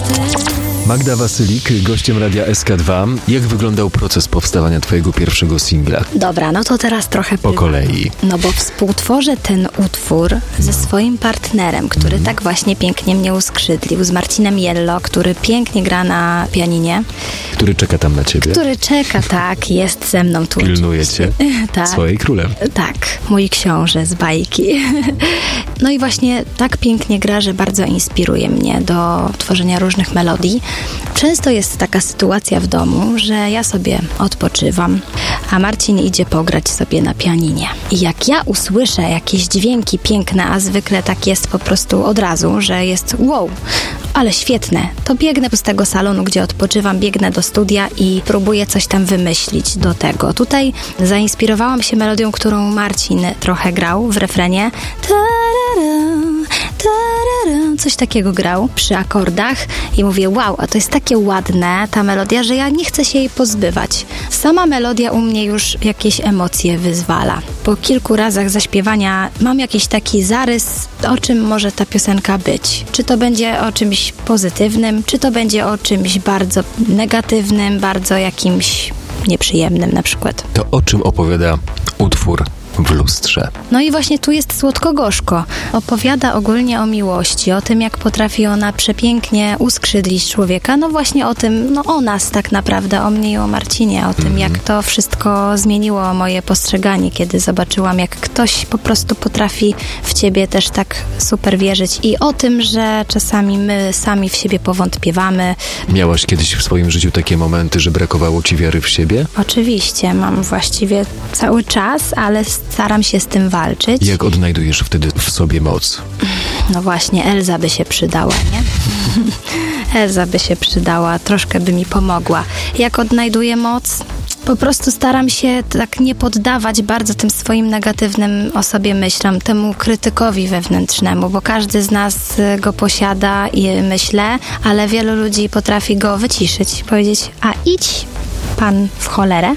Magda Wasylik, gościem Radia SK2. Jak wyglądał proces powstawania twojego pierwszego singla? Dobra, no to teraz trochę Po kolei. No bo współtworzę ten utwór ze swoim partnerem, który tak właśnie pięknie mnie uskrzydlił, z Marcinem Jello, który pięknie gra na pianinie. Który czeka tam na ciebie? Który czeka, tak, jest ze mną tu. Pilnuje cię tak. swojej królem. Tak, mój książę z bajki. No i właśnie tak pięknie gra, że bardzo inspiruje mnie do tworzenia różnych melodii. Często jest taka sytuacja w domu, że ja sobie odpoczywam, a Marcin idzie pograć sobie na pianinie. I jak ja usłyszę jakieś dźwięki piękne, a zwykle tak jest po prostu od razu, że jest wow, ale świetne, to biegnę z tego salonu, gdzie odpoczywam, biegnę do studia i próbuję coś tam wymyślić do tego. Tutaj zainspirowałam się melodią, którą Marcin trochę grał w refrenie. Coś takiego grał przy akordach i mówię, wow, a to jest takie ładne, ta melodia, że ja nie chcę się jej pozbywać. Sama melodia u mnie już jakieś emocje wyzwala. Po kilku razach zaśpiewania mam jakiś taki zarys, o czym może ta piosenka być. Czy to będzie o czymś pozytywnym, czy to będzie o czymś bardzo negatywnym, bardzo jakimś nieprzyjemnym na przykład. To o czym opowiada utwór W lustrze? No i właśnie tu jest słodko-gorzko. Opowiada ogólnie o miłości, o tym, jak potrafi ona przepięknie uskrzydlić człowieka. No właśnie o tym, no o nas tak naprawdę, o mnie i o Marcinie, o tym, jak to wszystko zmieniło moje postrzeganie, kiedy zobaczyłam, jak ktoś po prostu potrafi w ciebie też tak super wierzyć i o tym, że czasami my sami w siebie powątpiewamy. Miałaś kiedyś w swoim życiu takie momenty, że brakowało ci wiary w siebie? Oczywiście, mam właściwie cały czas, ale staram się z tym walczyć. Jak odnajdujesz wtedy w sobie moc? No właśnie, Elza by się przydała, nie? Elza by się przydała, troszkę by mi pomogła. Jak odnajduję moc? Po prostu staram się tak nie poddawać bardzo tym swoim negatywnym o sobie myślom, temu krytykowi wewnętrznemu, bo każdy z nas go posiada i myślę, ale wielu ludzi potrafi go wyciszyć, powiedzieć, a idź pan w cholerę.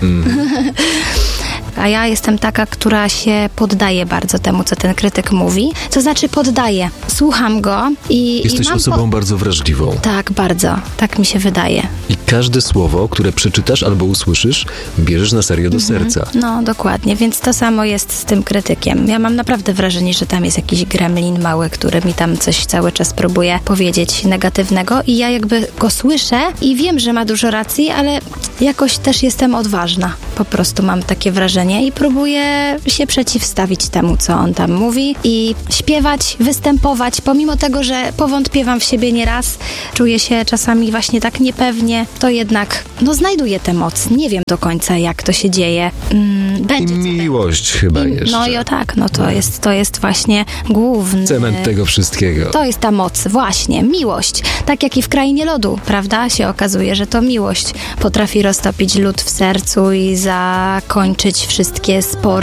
A ja jestem taka, która się poddaje bardzo temu, co ten krytyk mówi. To znaczy poddaję. Słucham go i Jesteś mam osobą bardzo wrażliwą. Tak, bardzo. Tak mi się wydaje. I każde słowo, które przeczytasz albo usłyszysz, bierzesz na serio do serca. No, dokładnie. Więc to samo jest z tym krytykiem. Ja mam naprawdę wrażenie, że tam jest jakiś gremlin mały, który mi tam coś cały czas próbuje powiedzieć negatywnego i ja jakby go słyszę i wiem, że ma dużo racji, ale jakoś też jestem odważna. Po prostu mam takie wrażenie i próbuję się przeciwstawić temu, co on tam mówi i śpiewać, występować, pomimo tego, że powątpiewam w siebie nieraz, czuję się czasami właśnie tak niepewnie, to jednak znajduję tę moc. Nie wiem do końca, jak to się dzieje. Będzie. I miłość chyba jeszcze. No i tak, to jest właśnie główny... Cement tego wszystkiego. To jest ta moc, właśnie, miłość. Tak jak i w Krainie Lodu, prawda? Się okazuje, że to miłość potrafi roztopić lód w sercu i zakończyć wszystkie spory